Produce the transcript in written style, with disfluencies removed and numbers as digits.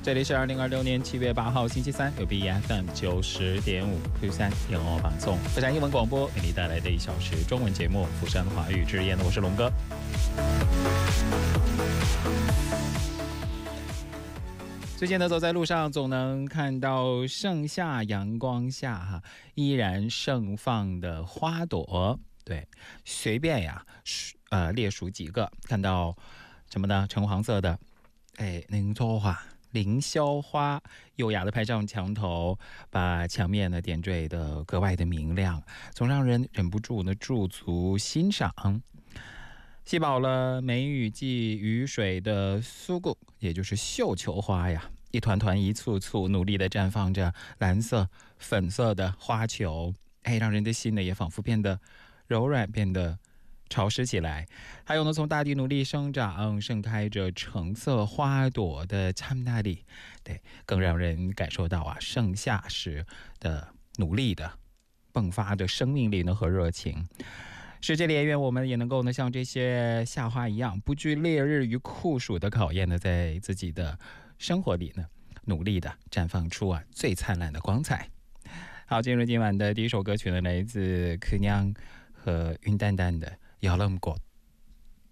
这里是2026年7月8号星期三，有 BFM 90.5 Q3 英文放送，釜山英文广播给你带来的1小时中文节目，釜山华语之夜，我是龙哥。最近呢，走在路上总能看到盛夏阳光下依然盛放的花朵。对，随便列数几个，看到什么呢？橙黄色的，凌霄花，优雅的拍上墙头，把墙面呢点缀的格外的明亮，总让人忍不住呢驻足欣赏。吸饱了梅雨季雨水的苏固，也就是绣球花呀，一团团一簇簇努力地绽放着蓝色粉色的花球，让人的心呢也仿佛变得柔软，变得潮湿起来。还有呢，从大地努力生长盛开着橙色花朵的참나里，对，更让人感受到盛夏时的努力的迸发的生命力呢和热情。世界里也愿我们也能够呢像这些夏花一样，不惧烈日与酷暑的考验呢，在自己的生活里呢努力的绽放出最灿烂的光彩。好，进入今晚的第一首歌曲呢，来自그냥和云淡淡的여름꽃。